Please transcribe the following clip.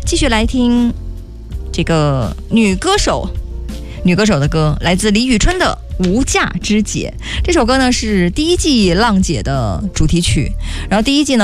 继续来听这个女歌手的歌，来自李宇春的《无价之姐》。这首歌呢是第一季浪姐的主题曲，然后第一季呢